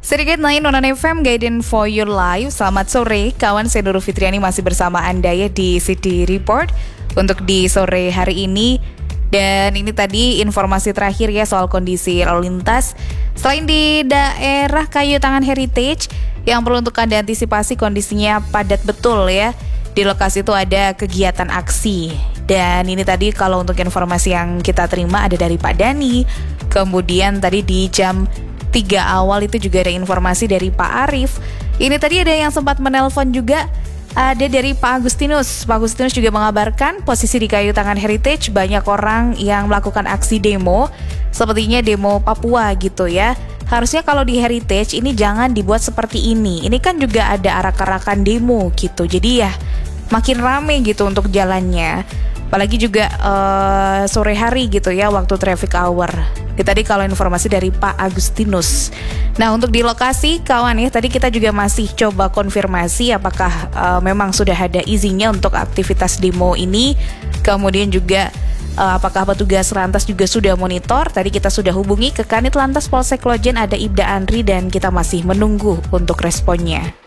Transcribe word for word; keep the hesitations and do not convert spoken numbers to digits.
Sedikit naik Nona F M Guidance for Your Life. Selamat sore, kawan. Saya Nurul Fitriani masih bersama Anda ya di City Report untuk di sore hari ini. Dan ini tadi informasi terakhir ya soal kondisi lalu lintas. Selain di daerah Kayu Tangan Heritage, yang perlu untuk Anda antisipasi kondisinya padat betul ya. Di lokasi itu ada kegiatan aksi. Dan ini tadi kalau untuk informasi yang kita terima ada dari Pak Dani. Kemudian tadi di jam tiga awal itu juga ada informasi dari Pak Arif. Ini tadi ada yang sempat menelpon juga, ada dari Pak Agustinus. Pak Agustinus juga mengabarkan posisi di Kayu Tangan Heritage banyak orang yang melakukan aksi demo, sepertinya demo Papua gitu ya. Harusnya kalau di Heritage ini jangan dibuat seperti ini. Ini kan juga ada arak-arakan demo gitu. Jadi ya makin rame gitu untuk jalannya. Apalagi juga uh, sore hari gitu ya, waktu traffic hour. Ini tadi kalau informasi dari Pak Agustinus. Nah, untuk di lokasi kawan ya, tadi kita juga masih coba konfirmasi apakah uh, memang sudah ada izinnya untuk aktivitas demo ini. Kemudian juga uh, apakah petugas lantas juga sudah monitor. Tadi kita sudah hubungi ke Kanit Lantas Polsek Klojen, ada Ibda Andri, dan kita masih menunggu untuk responnya.